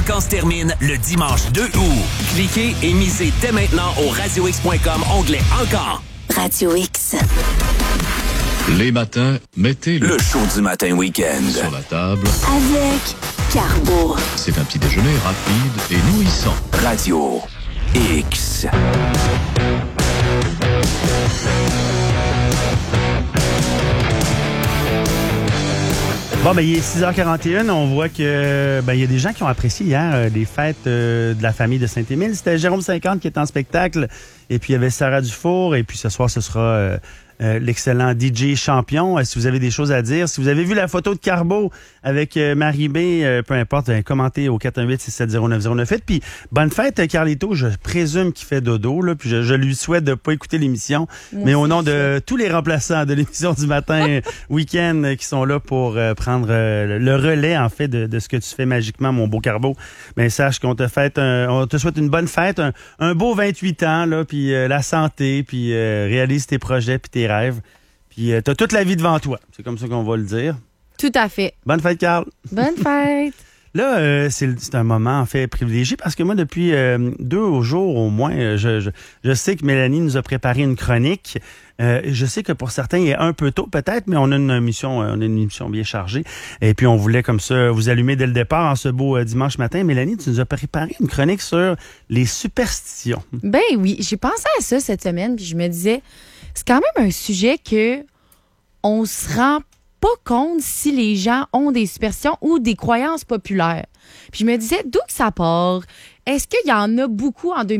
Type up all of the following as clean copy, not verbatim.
vacances terminent le dimanche 2 août. Cliquez et misez dès maintenant au radiox.com, onglet Encore. Radio X. Les matins, mettez Le show du matin week-end. sur la table. Avec Carbo. C'est un petit déjeuner rapide et nourrissant. Radio X. Bon, ben, il est 6h41. On voit que il y a des gens qui ont apprécié hier les fêtes de la famille de Saint-Émile. C'était Jérôme 50 qui est en spectacle. Et puis, il y avait Sarah Dufour. Et puis, ce soir, ce sera l'excellent DJ Champion. Si vous avez des choses à dire, si vous avez vu la photo de Carbo avec Marie B, peu importe, commentez au 418-670-9098. Puis, bonne fête, Carlito. Je présume qu'il fait dodo, là. Puis, je lui souhaite de pas écouter l'émission. Mais au nom de tous les remplaçants de l'émission du matin week-end qui sont là pour prendre le relais, en fait, de ce que tu fais magiquement, mon beau Carbo, ben, sache qu'on on te souhaite une bonne fête, un beau 28 ans, là, puis la santé, puis réalise tes projets, puis tes rêves. Puis t'as toute la vie devant toi. C'est comme ça qu'on va le dire. Tout à fait. Bonne fête, Carl. Bonne fête. Là, c'est un moment en fait privilégié parce que moi, depuis 2 jours au moins, je sais que Mélanie nous a préparé une chronique. Je sais que pour certains, il est un peu tôt peut-être, mais on a une émission bien chargée. Et puis, on voulait comme ça vous allumer dès le départ en ce beau dimanche matin. Mélanie, tu nous as préparé une chronique sur les superstitions. Ben oui, j'ai pensé à ça cette semaine, puis je me disais, c'est quand même un sujet que on se rend pas compte si les gens ont des superstitions ou des croyances populaires. Puis je me disais, d'où que ça part? Est-ce qu'il y en a beaucoup en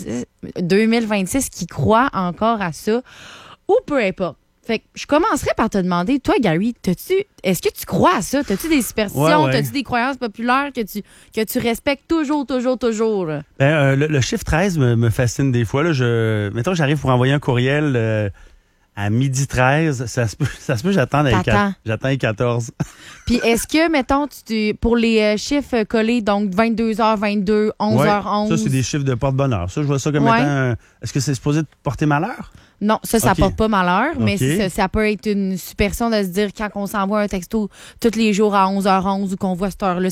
2026 qui croient encore à ça? Ou peu importe. Fait que je commencerai par te demander, toi, Gary, est-ce que tu crois à ça? T'as-tu des superstitions? Ouais. T'as-tu des croyances populaires que tu respectes toujours? Là? Ben, le chiffre 13 me fascine des fois. Là. Mettons, j'arrive pour envoyer un courriel à 12h13. Ça se peut, j'attends les 14. Puis est-ce que, mettons, pour les chiffres collés, donc 22h22, 11h11... Ça, c'est des chiffres de porte-bonheur. Ça, je vois ça comme étant... Est-ce que c'est supposé porter malheur? Non, ça porte pas malheur, mais OK. ça peut être une superstition de se dire quand on s'envoie un texto tous les jours à 11h11 ou qu'on voit cette heure-là,